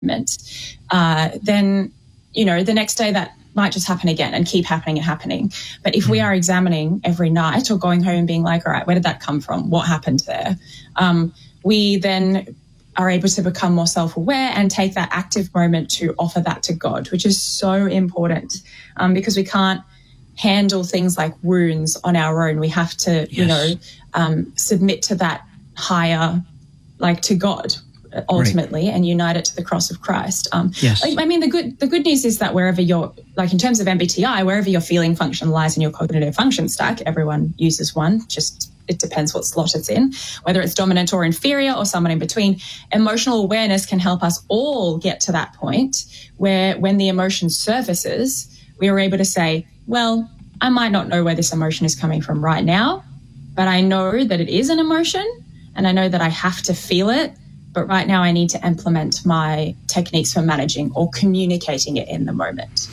then, the next day that might just happen again and keep happening and happening. But if we are examining every night or going home and being like, all right, where did that come from? What happened there? We then are able to become more self-aware and take that active moment to offer that to God, which is so important, because we can't handle things like wounds on our own. We have to, submit to that higher, to God ultimately, and unite it to the cross of Christ. The good news is that wherever you're, in terms of MBTI, wherever your feeling function lies in your cognitive function stack, everyone uses one, it depends what slot it's in, whether it's dominant or inferior or someone in between. Emotional awareness can help us all get to that point where when the emotion surfaces, we are able to say, well, I might not know where this emotion is coming from right now, but I know that it is an emotion and I know that I have to feel it. But right now I need to implement my techniques for managing or communicating it in the moment.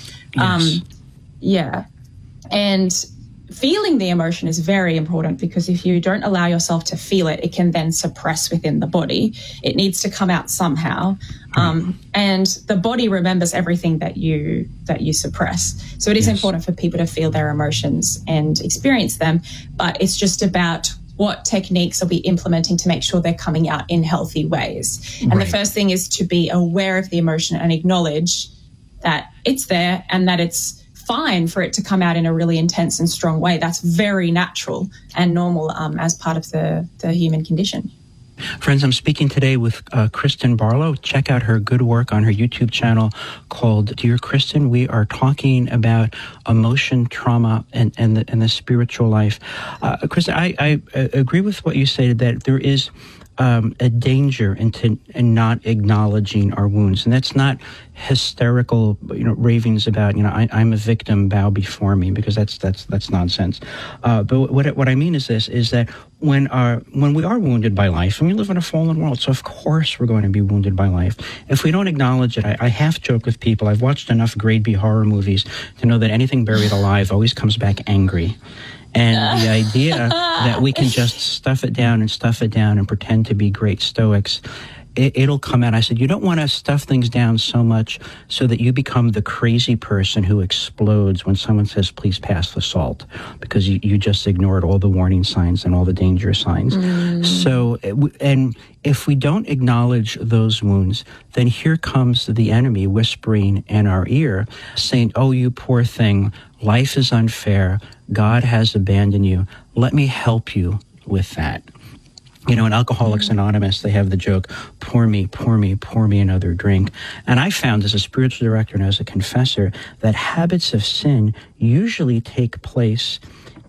Yes. And feeling the emotion is very important, because if you don't allow yourself to feel it, it can then suppress within the body. It needs to come out somehow. And the body remembers everything that you suppress. So it is important for people to feel their emotions and experience them, but it's just about what techniques are we implementing to make sure they're coming out in healthy ways. And the first thing is to be aware of the emotion and acknowledge that it's there and that it's fine for it to come out in a really intense and strong way. That's very natural and normal as part of the human condition. Friends, I'm speaking today with Kristen Barlow. Check out her good work on her YouTube channel called Dear Kristen. We are talking about emotion, trauma, and the spiritual life. Kristen, I agree with what you say, that there is a danger in not acknowledging our wounds. And that's not hysterical, ravings about, I'm a victim, bow before me, because that's nonsense. But what I mean is this, is that when we are wounded by life, and we live in a fallen world, so of course we're going to be wounded by life. If we don't acknowledge it, I half joke with people, I've watched enough grade B horror movies to know that anything buried alive always comes back angry. And the idea that we can just stuff it down and pretend to be great Stoics, it'll come out. I said, you don't want to stuff things down so much so that you become the crazy person who explodes when someone says, please pass the salt, because you just ignored all the warning signs and all the danger signs. So, and if we don't acknowledge those wounds, then here comes the enemy whispering in our ear, saying, oh, you poor thing, life is unfair, God has abandoned you, let me help you with that. In Alcoholics Anonymous, they have the joke, pour me another drink. And I found, as a spiritual director and as a confessor, that habits of sin usually take root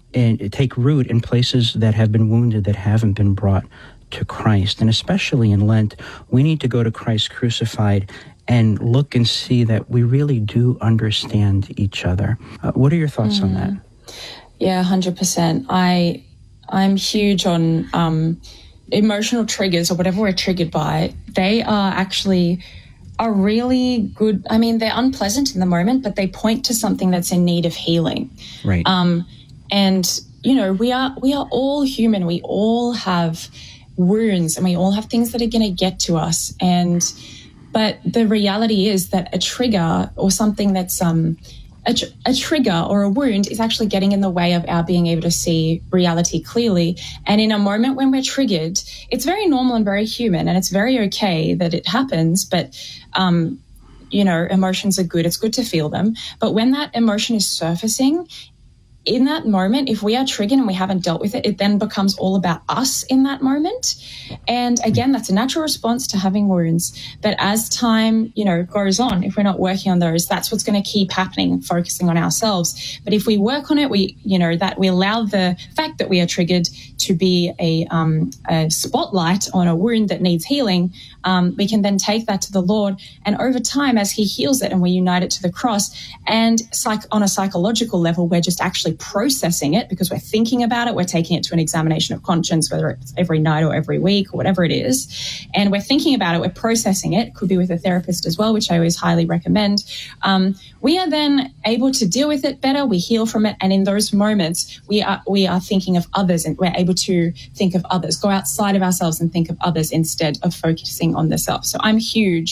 in places that have been wounded, that haven't been brought to Christ. And especially in Lent, we need to go to Christ crucified and look and see that we really do understand each other. What are your thoughts on that? Yeah, 100%. I'm huge on emotional triggers, or whatever we're triggered by. They are actually a really good, they're unpleasant in the moment, but they point to something that's in need of healing. Right. And, we are all human. We all have wounds and we all have things that are going to get to us. But the reality is that a trigger or something that's a trigger or a wound is actually getting in the way of our being able to see reality clearly. And in a moment when we're triggered, it's very normal and very human, and it's very okay that it happens. But, emotions are good. It's good to feel them. But when that emotion is surfacing, in that moment, if we are triggered and we haven't dealt with it, it then becomes all about us in that moment. And again, that's a natural response to having wounds. But as time, goes on, if we're not working on those, that's what's going to keep happening, focusing on ourselves. But if we work on it, we allow the fact that we are triggered to be a spotlight on a wound that needs healing, we can then take that to the Lord. And over time, as he heals it and we unite it to the cross, and on a psychological level, we're just actually processing it because we're thinking about it. We're taking it to an examination of conscience, whether it's every night or every week or whatever it is. And we're thinking about it. We're processing it. Could be with a therapist as well, which I always highly recommend. We are then able to deal with it better. We heal from it. And in those moments, we are thinking of others, and we're able to think of others, go outside of ourselves and think of others instead of focusing on the self. So I'm huge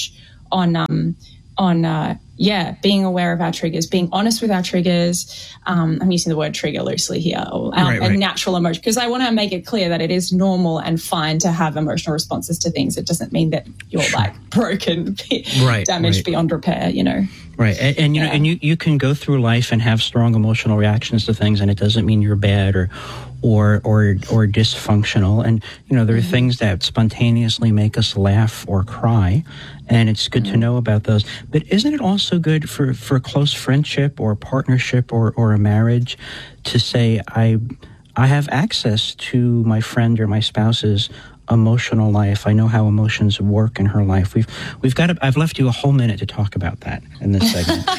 being aware of our triggers, being honest with our triggers. I'm using the word trigger loosely here, or a natural emotion, because I want to make it clear that it is normal and fine to have emotional responses to things. It doesn't mean that you're broken, damaged beyond repair, Right. And you know, and you can go through life and have strong emotional reactions to things, and it doesn't mean you're bad or dysfunctional. And there are things that spontaneously make us laugh or cry, and it's good to know about those. But isn't it also good for a close friendship or partnership or a marriage to say, I have access to my friend or my spouse's emotional life. I know how emotions work in her life. I've left you a whole minute to talk about that in this segment.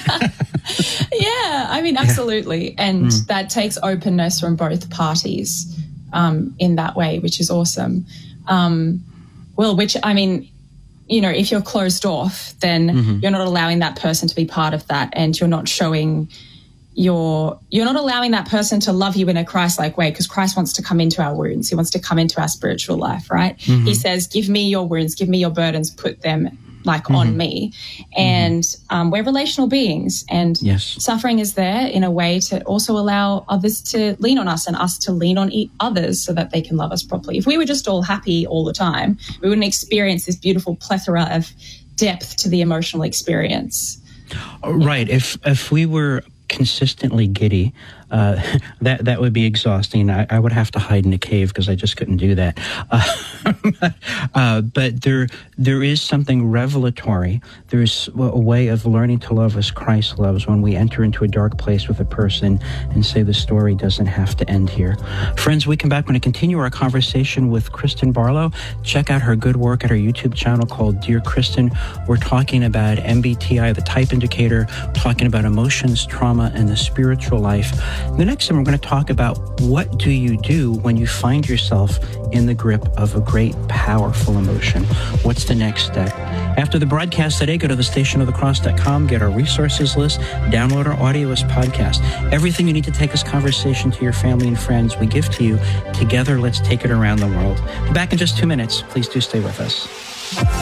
Absolutely. And that takes openness from both parties in that way, which is awesome. If you're closed off, then you're not allowing that person to be part of that, and you're not showing you're not allowing that person to love you in a Christ-like way, because Christ wants to come into our wounds. He wants to come into our spiritual life, right? He says, give me your wounds, give me your burdens, put them on me. And we're relational beings, and suffering is there in a way to also allow others to lean on us and us to lean on others so that they can love us properly. If we were just all happy all the time, we wouldn't experience this beautiful plethora of depth to the emotional experience. Right. If we were consistently giddy, that would be exhausting. I would have to hide in a cave because I just couldn't do that. But there is something revelatory. There's a way of learning to love as Christ loves when we enter into a dark place with a person and say the story doesn't have to end here. Friends, we come back. We're going to continue our conversation with Kristen Barlow. Check out her good work at her YouTube channel called Dear Kristen. We're talking about MBTI, the type indicator, talking about emotions, trauma, and the spiritual life. The next time we're going to talk about what do you do when you find yourself in the grip of a great, powerful emotion. What's the next step? After the broadcast today, go to thestationofthecross.com, get our resources list, download our audio as podcast. Everything you need to take this conversation to your family and friends, we give to you. Together, let's take it around the world. We're back in just 2 minutes. Please do stay with us.